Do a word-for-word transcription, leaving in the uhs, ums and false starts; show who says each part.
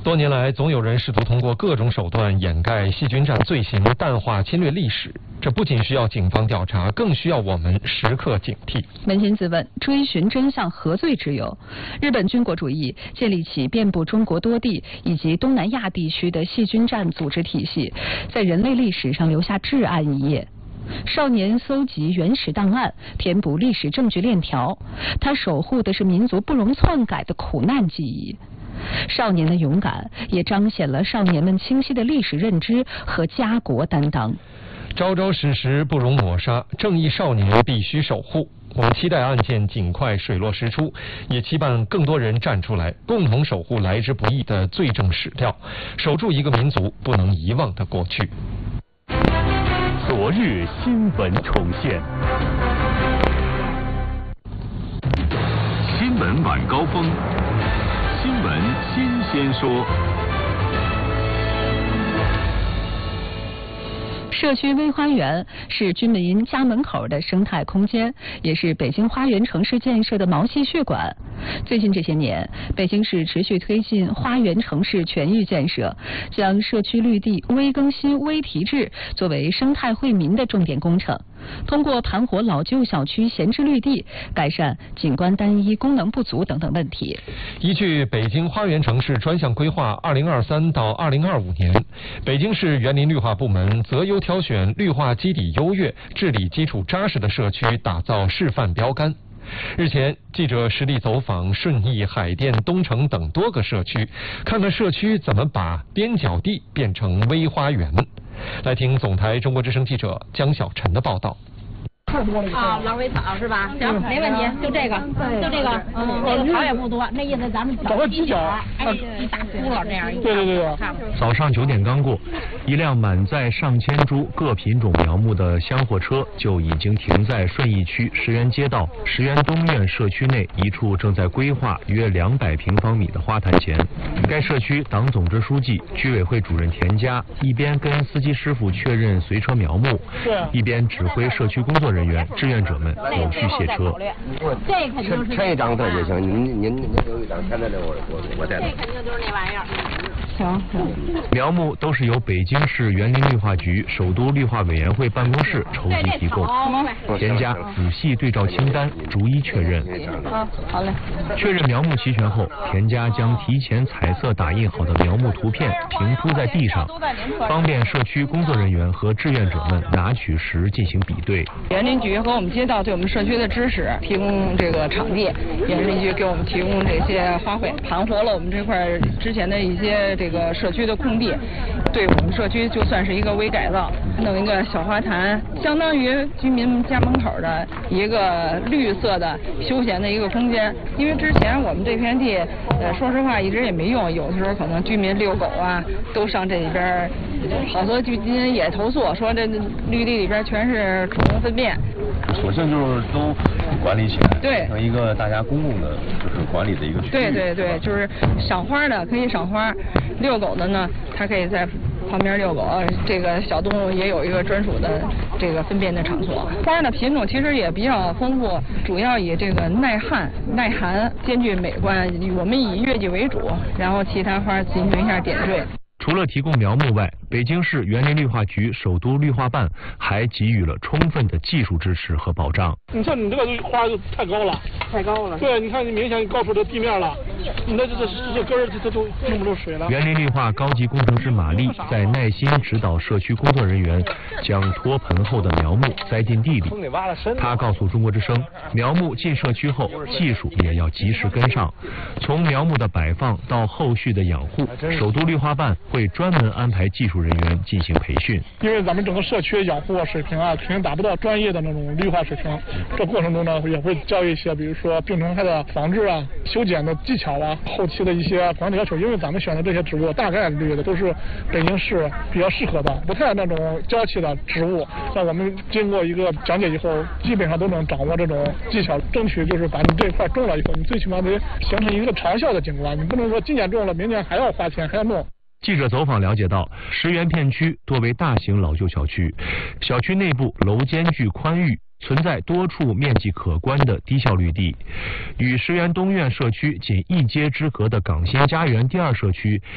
Speaker 1: 多年来，总有人试图通过各种手段掩盖细菌战罪行，淡化侵略历史。这不仅需要警方调查，更需要我们时刻警惕。
Speaker 2: 扪心自问，追寻真相，何罪之有？日本军国主义建立起遍布中国多地以及东南亚地区的细菌战组织体系，在人类历史上留下至暗一页。少年搜集原始档案，填补历史证据链条，他守护的是民族不容篡改的苦难记忆。少年的勇敢也彰显了少年们清晰的历史认知和家国担当。
Speaker 1: 朝朝史实不容抹杀，正义少年必须守护。我们期待案件尽快水落石出，也期盼更多人站出来，共同守护来之不易的罪证史料，守住一个民族不能遗忘的过去。
Speaker 3: 昨日新闻重现，新闻晚高峰，新闻新鲜说。
Speaker 2: 社区微花园是居民家门口的生态空间，也是北京花园城市建设的毛细血管。最近这些年，北京市持续推进花园城市全域建设，将社区绿地微更新、微提质作为生态惠民的重点工程。通过盘活老旧小区闲置绿地，改善景观单一、功能不足等等问题。
Speaker 1: 依据北京花园城市专项规划二零二三到二零二五年，北京市园林绿化部门择优挑选绿化基底优越、治理基础扎实的社区，打造示范标杆。日前，记者实地走访顺义、海淀、东城等多个社区，看看社区怎么把边角地变成微花园。来听总台中国之声记者江小晨的报道。
Speaker 4: 啊，狼尾草是吧？行，没问题，就这个，就这个，嗯，这个草也不多，那意思咱们
Speaker 5: 找个犄角，
Speaker 4: 哎，一大窟窿这样。
Speaker 5: 对对对对。
Speaker 3: 早上九点刚过，一辆满载上千株各品种苗木的厢货车就已经停在顺义区石园街道石园东院社区内一处正在规划约两百平方米的花坛前。该社区党总支书记、居委会主任田家一边跟司机师傅确认随车苗木，一边指挥社区工作人员。人员、志愿者们有序卸车。
Speaker 4: 这肯定是
Speaker 6: 拆一张特就行，您您您留一张，现在这我我我带。
Speaker 4: 这肯定就是那玩意儿。
Speaker 2: 行行。
Speaker 3: 苗木都是由北京市园林绿化局首都绿化委员会办公室筹集提供。田家仔细对照清单，逐一确认。
Speaker 2: 好，好嘞。
Speaker 3: 确认苗木齐全后，田家将提前彩色打印好的苗木图片平铺在地上，方便社区工作人员和志愿者们拿取时进行比对。
Speaker 7: 园林局和我们街道对我们社区的支持，提供这个场地，园林局给我们提供这些花卉，盘活了我们这块之前的一些这个社区的空地，对我们社区就算是一个微改造，弄一个小花坛，相当于居民家门口的一个绿色的休闲的一个空间。因为之前我们这片地，呃，说实话一直也没用，有的时候可能居民遛狗啊，都上这里边，好多居民也投诉说这绿地里边全是宠物粪便。
Speaker 8: 索性就是都管理起来，
Speaker 7: 对，
Speaker 8: 成一个大家公共的，就是管理的一个区域。
Speaker 7: 对对对，就是赏花的可以赏花，遛狗的呢，它可以在旁边遛狗。这个小动物也有一个专属的这个粪便的场所。花的品种其实也比较丰富，主要以这个耐旱、耐寒、兼具美观。我们以月季为主，然后其他花进行一下点缀。
Speaker 3: 除了提供苗木外，北京市园林绿化局首都绿化办还给予了充分的技术支持和保障。
Speaker 5: 你像你这个花就太高了，
Speaker 4: 太高了。
Speaker 5: 对，你看你明显高出这地面了，你那这这这根儿它都弄不住水了。
Speaker 3: 园林绿化高级工程师马丽在耐心指导社区工作人员将脱盆后的苗木栽进地里。他告诉中国之声，苗木进社区后，技术也要及时跟上，从苗木的摆放到后续的养护，首都绿化办会专门安排技术人员进行培训。
Speaker 5: 因为咱们整个社区养护水平啊，肯定达不到专业的那种绿化水平。这过程中呢，也会教一些，比如说病虫害的防治啊、修剪的技巧啊、后期的一些管理要求。因为咱们选的这些植物，大概率的都是北京市比较适合的，不太那种娇气的植物。像我们经过一个讲解以后，基本上都能掌握这种技巧，争取就是把你这块种了以后，你最起码得形成一个长效的景观，你不能说今年种了，明年还要花钱还要弄。
Speaker 3: 记者走访了解到，石园片区多为大型老旧小区，小区内部楼间距宽裕，存在多处面积可观的低效绿地。与石园东院社区仅一街之隔的港新家园第二社区